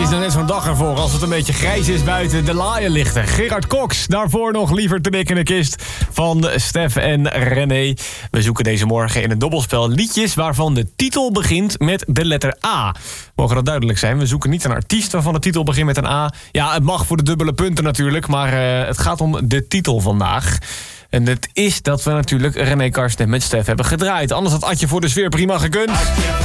is nou net zo'n dag ervoor als het een beetje grijs is buiten de laaienlichten. Gerard Cox, daarvoor nog liever te dik in de kist van Stef en René. We zoeken deze morgen in een dobbelspel liedjes waarvan de titel begint met de letter A. Mogen dat duidelijk zijn? We zoeken niet een artiest waarvan de titel begint met een A. Ja, het mag voor de dubbele punten natuurlijk, maar het gaat om de titel vandaag. En het is dat we natuurlijk René Karsten met Stef hebben gedraaid. Anders had Adje voor de sfeer prima gekund.